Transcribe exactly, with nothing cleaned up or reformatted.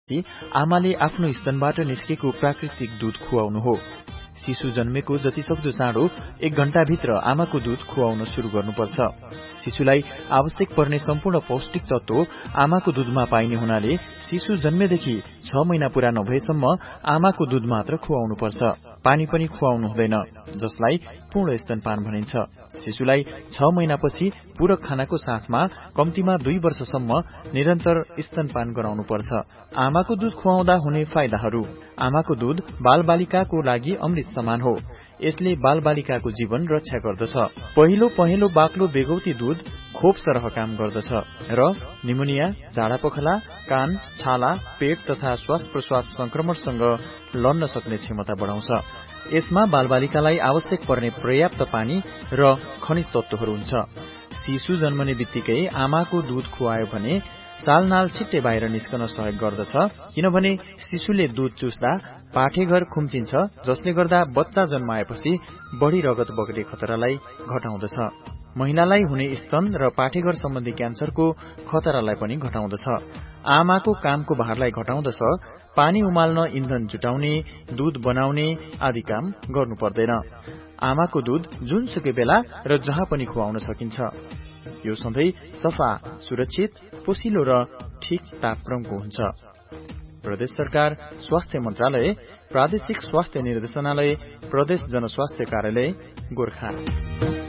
जन्मेपछि आमाले आफ्नो स्तनबाट निस्केको प्राकृतिक दूध खुवाउनु हो। शिशु जन्मेको जतिसक्दो चाँडो एक घण्टाभित्र आमाको दूध खुवाउन शुरू गर्नुपर्छ। शिशुलाई आवश्यक पर्ने सम्पूर्ण पौष्टिक तत्व आमाको दूधमा पाइने हुनाले शिशु जन्मेदेखि छ महिना पूरा नभएसम्म आमाको दूध मात्र खुवाउनुपर्छ। पानी पनि खुवाउनु हुँदैन, जसलाई पूर्ण स्तनपान भनिन्छ। शिशुलाई छ महिनापछि पूरक खानाको साथमा कम्तीमा दुई वर्षसम्म निरन्तर स्तनपान गराउनुपर्छ। आमाको दूध खुवाउँदा हुने फाइदाहरू। आमाको दूध बालबालिकाको लागि अमृत समान हो। यसले बालबालिकाको जीवन रक्षा गर्दछ। पहिलो पहेँलो बाक्लो बेगौती दूध खोप सरह काम गर्दछ र निमोनिया, झाडा पखला, कान, छाला, पेट तथा श्वास प्रश्वास संक्रमणसँग लड्न सक्ने क्षमता बढाउँछ। यसमा बालबालिकालाई आवश्यक पर्ने पर्याप्त पानी र खनिज तत्वहरू हुन्छ। शिशु जन्मने बित्तिकै आमाको दूध खुवायो भने सालनाल छिट्टै बाहिर निस्कन सहयोग गर्दछ, किनभने शिशुले दूध चुस्दा पाठेघर खुम्चिन्छ, जसले गर्दा बच्चा जन्माएपछि बढ़ी रगत बग्ने खतरालाई घटाउँदछ। महिलालाई हुने स्तन र पाठेघर सम्बन्धी क्यान्सरको खतरालाई पनि घटाउँदछ। आमाको कामको भारलाई घटाउँदछ। पानी उमाल्न, इन्धन जुटाउने, दूध बनाउने आदि काम गर्नु पर्दैन। आमाको दूध जुनसुकै बेला र जहाँ पनि खुवाउन सकिन्छ। यो सधैँ सफा, सुरक्षित, पोसिलो र ठिक तापक्रमको हुन्छ। प्रदेश सरकार स्वास्थ्य मन्त्रालय, प्रादेशिक स्वास्थ्य निर्देशनालय, प्रदेश जनस्वास्थ्य कार्यालय, गोर्खा।